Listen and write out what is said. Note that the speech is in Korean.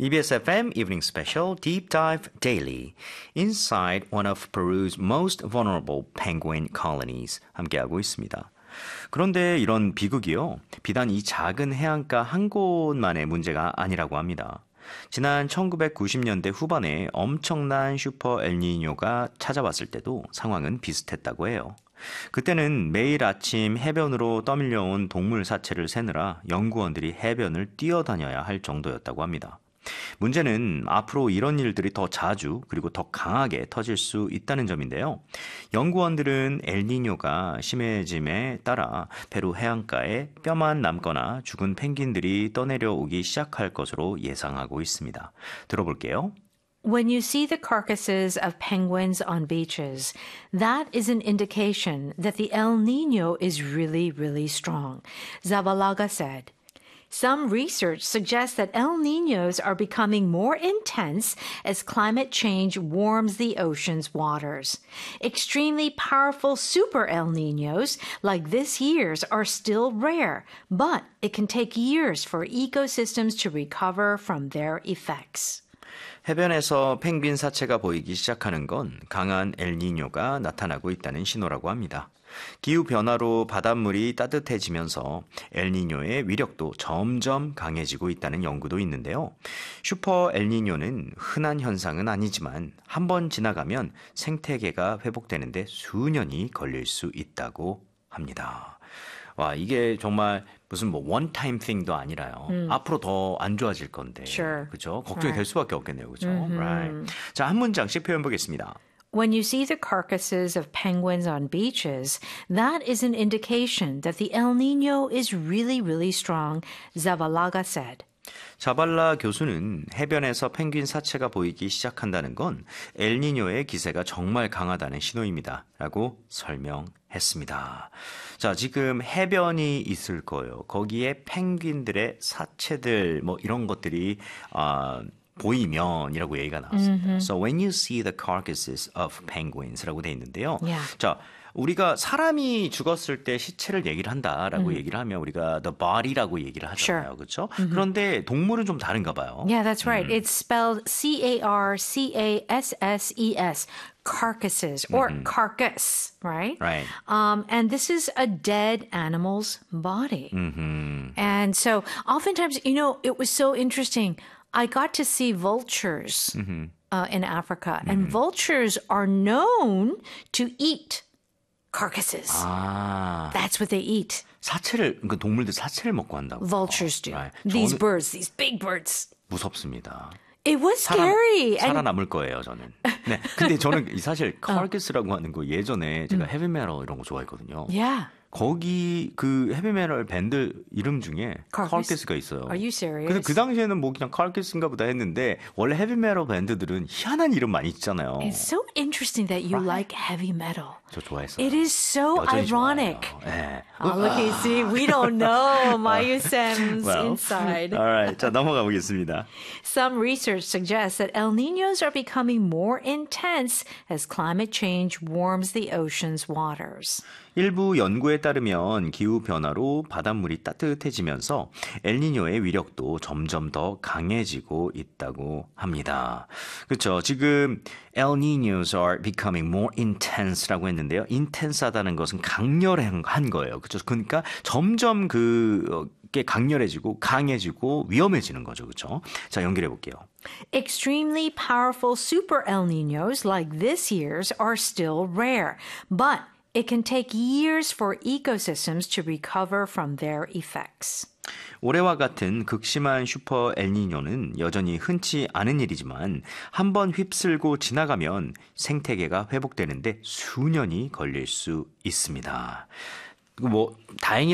EBS FM Evening Special Deep Dive Daily Inside one of Peru's most vulnerable penguin colonies 함께하고 있습니다. 그런데 이런 비극이요. 비단 이 작은 해안가 한 곳만의 문제가 아니라고 합니다. 지난 1990년대 후반에 엄청난 슈퍼 엘니뇨가 찾아왔을 때도 상황은 비슷했다고 해요. 그때는 매일 아침 해변으로 떠밀려온 동물 사체를 세느라 연구원들이 해변을 뛰어다녀야 할 정도였다고 합니다. 문제는 앞으로 이런 일들이 더 자주 그리고 더 강하게 터질 수 있다는 점인데요. 연구원들은 엘니뇨가 심해짐에 따라 페루 해안가에 뼈만 남거나 죽은 펭귄들이 떠내려오기 시작할 것으로 예상하고 있습니다. 들어볼게요. When you see the carcasses of penguins on beaches, that is an indication that the El Niño is really, really strong, Zabalaga said. Some research suggests that El Niños are becoming more intense as climate change warms the ocean's waters. Extremely powerful super El Niños, like this year's, are still rare, but it can take years for ecosystems to recover from their effects. 해변에서 펭귄 사체가 보이기 시작하는 건 강한 엘니뇨가 나타나고 있다는 신호라고 합니다. 기후변화로 바닷물이 따뜻해지면서 엘니뇨의 위력도 점점 강해지고 있다는 연구도 있는데요. 슈퍼 엘니뇨는 흔한 현상은 아니지만 한 번 지나가면 생태계가 회복되는데 수년이 걸릴 수 있다고 합니다. 와, 이게 정말 무슨 뭐 원타임 띵도 아니라요. 앞으로 더 안 좋아질 건데. Sure. 그렇죠? 걱정이 될 수밖에 없겠네요. 그렇죠? Mm-hmm. Right. 자, 한 문장씩 표현 보겠습니다. When you see the carcasses of penguins on beaches, that is an indication that the El Niño is really, really strong, Zabalaga said. 자발라 교수는 해변에서 펭귄 사체가 보이기 시작한다는 건 엘니뇨의 기세가 정말 강하다는 신호입니다. 라고 설명했습니다. 자, 지금 해변이 있을 거예요. 거기에 펭귄들의 사체들 뭐 이런 것들이 보이면이라고 얘기가 나왔습니다. Mm-hmm. So when you see the carcasses of penguins라고 돼 있는데요. Yeah. 자, 우리가 사람이 죽었을 때 시체를 얘기를 한다라고 얘기를 하면 우리가 the body라고 얘기를 하잖아요. Sure. 그렇죠? 그런데 동물은 좀 다른가 봐요. Yeah, that's right. It's spelled C-A-R-C-A-S-S-E-S, carcasses, or carcass, right? Right. And this is a dead animal's body. Mm-hmm. And so oftentimes, it was so interesting. I got to see vultures in Africa, and vultures are known to eat carcasses. That's what they eat. 사체를, 그 동물들 사체를 먹고 한다고. Vultures do. Right. These birds, these big birds. 무섭습니다. It was scary. 살아남을 거예요, 저는. 네. 근데 저는 사실 carcass라고 하는 거 예전에 제가 헤비메탈 이런 거 좋아했거든요. Yeah. 거기 그 헤비메탈 밴드 이름 중에 carcass가 있어요. Are you serious? 근데 그 당시에는 뭐 그냥 carcass인가 보다 했는데 원래 헤비메탈 밴드들은 희한한 이름 많이 있잖아요. It's so interesting that you like heavy metal. 저 좋아했어요. It is so ironic. 네. Oh, look, you see, we don't know Mayu Sam's inside. All right, 자 넘어가 보겠습니다. Some research suggests that El Niños are becoming more intense as climate change warms the ocean's waters. 일부 연구에 따르면 기후변화로 바닷물이 따뜻해지면서 엘니뇨의 위력도 점점 더 강해지고 있다고 합니다. 그렇죠. 지금 El Niños are becoming more intense라고 했는데요. intense하다는 것은 강렬한 거예요. 그렇죠. 그러니까 점점 그게 강렬해지고 강해지고 위험해지는 거죠. 그렇죠. 자, 연결해 볼게요. Extremely powerful super El Niños like this year's are still rare, but it can take years for ecosystems to recover from their effects. 올해와 같은 극심한 슈퍼 엘니뇨는 여전히 흔치 않은 일이지만 한번 휩쓸고 지나가면 생태계가 회복되는데 수년이 걸릴 수 있습니다. 다행히